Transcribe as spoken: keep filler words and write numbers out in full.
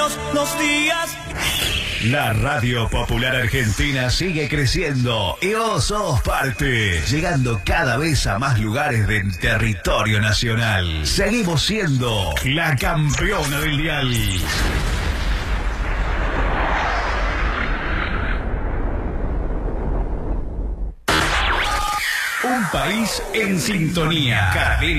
los días. La Radio Popular Argentina sigue creciendo y vos sos parte, llegando cada vez a más lugares del territorio nacional. Seguimos siendo la campeona del dial. Un país en sintonía.